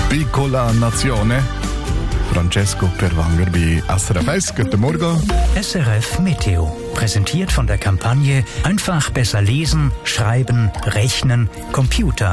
Piccola Nazione. Francesco Perwanger bei SRF 1. Guten Morgen. SRF Meteo. Präsentiert von der Kampagne Einfach besser lesen, schreiben, rechnen, Computer.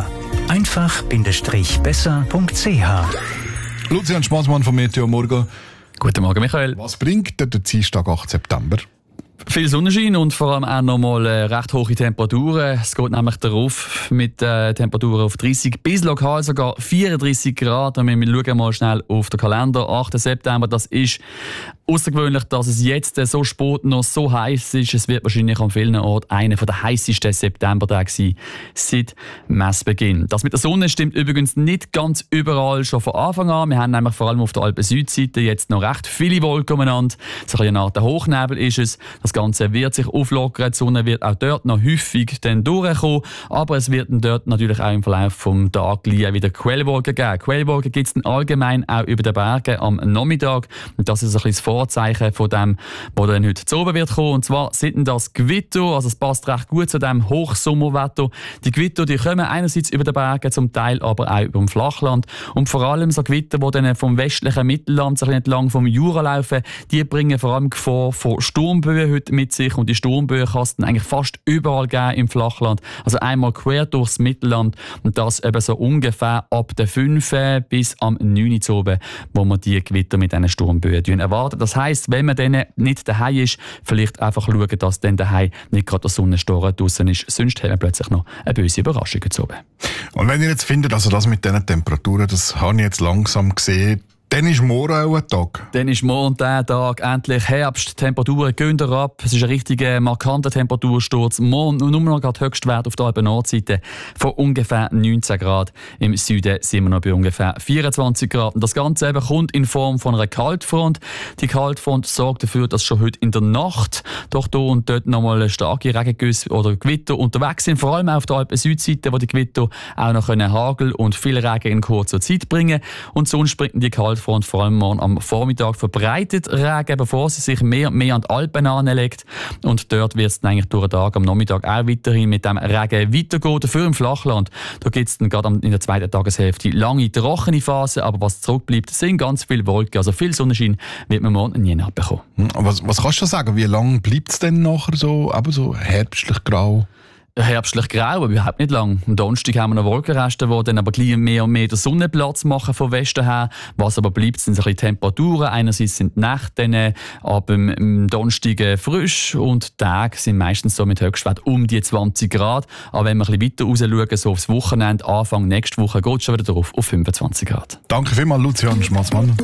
einfach-besser.ch. Lucian Schmaßmann vom Meteo Morgen. Guten Morgen, Michael. Was bringt der Dienstag, 8. September? Viel Sonnenschein und vor allem auch nochmal recht hohe Temperaturen. Es geht nämlich darauf mit Temperaturen auf 30 bis lokal sogar 34 Grad. Und wir schauen mal schnell auf den Kalender. 8. September, das ist außergewöhnlich, dass es jetzt so spät noch so heiß ist. Es wird wahrscheinlich an vielen Orten einer der heißesten Septembertage sein seit Messbeginn. Das mit der Sonne stimmt übrigens nicht ganz überall schon von Anfang an. Wir haben nämlich vor allem auf der Alpen-Südseite jetzt noch recht viele Wolken umeinander. So eine Art Hochnebel ist es. Das Ganze wird sich auflockern. Die Sonne wird auch dort noch häufig dann durchkommen. Aber es wird dann dort natürlich auch im Verlauf des Tages wieder Quellwolken geben. Quellwolken gibt es dann allgemein auch über den Bergen am Nachmittag. Und das ist ein bisschen das Vorzeichen von dem, was dann heute zu oben wird kommen. Und zwar sind das Gewitter. Also es passt recht gut zu dem Hochsommerwetter. Die Gewitter, die kommen einerseits über den Bergen, zum Teil aber auch über dem Flachland. Und vor allem so Gewitter, die dann vom westlichen Mittelland so entlang vom Jura laufen, die bringen vor allem Gefahr von Sturmböen heute mit sich. Und die Sturmböen kann es dann eigentlich fast überall geben im Flachland. Also einmal quer durchs Mittelland. Und das eben so ungefähr ab der 5 bis am 9 zu oben, wo man die Gewitter mit diesen Sturmböen erwarten. Das heisst, wenn man dann nicht daheim ist, vielleicht einfach schauen, dass dann daheim nicht gerade der Sonnensturm draussen ist. Sonst haben wir plötzlich noch eine böse Überraschung zu oben. Und wenn ihr jetzt findet, also das mit diesen Temperaturen, das habe ich jetzt langsam gesehen, dann ist morgen auch ein Tag. Dann ist morgen der Tag endlich Herbst. Die Temperaturen gehen ab. Es ist ein richtiger markanter Temperatursturz. Morgen nur noch gerade Höchstwert auf der Alpen-Nordseite von ungefähr 19 Grad. Im Süden sind wir noch bei ungefähr 24 Grad. Und das Ganze eben kommt in Form von einer Kaltfront. Die Kaltfront sorgt dafür, dass schon heute in der Nacht doch hier und dort nochmal starke Regengüsse oder Gewitter unterwegs sind. Vor allem auf der Alpen-Südseite, wo die Gewitter auch noch Hagel und viel Regen in kurzer Zeit bringen. Und sonst bringt die Kaltfront vor allem morgen am Vormittag verbreitet Regen, bevor sie sich mehr und mehr an die Alpen anlegt. Und dort wird es dann eigentlich durch den Tag am Nachmittag auch weiterhin mit dem Regen weitergehen. Dafür im Flachland, da gibt es dann gerade in der zweiten Tageshälfte lange trockene Phasen, aber was zurückbleibt, sind ganz viele Wolken. Also viel Sonnenschein wird man morgen nie nachbekommen. Was kannst du sagen? Wie lange bleibt es denn nachher so, aber so herbstlich grau? Herbstlich grau, aber überhaupt nicht lang. Am Donnerstag haben wir noch Wolkenreste, die dann aber gleich mehr und mehr den Sonnenplatz machen von Westen her. Was aber bleibt, sind so ein bisschen Temperaturen. Einerseits sind die Nächte dann ab dem Donnerstag frisch und die Tage sind meistens so mit Höchstwert um die 20 Grad. Aber wenn wir ein bisschen weiter raus schauen, so aufs Wochenende, Anfang nächste Woche, geht es schon wieder drauf auf 25 Grad. Danke vielmals, Lucian Schmaßmann.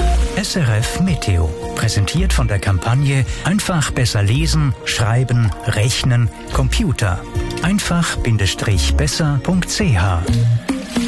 SRF Meteo. Präsentiert von der Kampagne Einfach besser lesen, schreiben, rechnen, Computer. einfach-besser.ch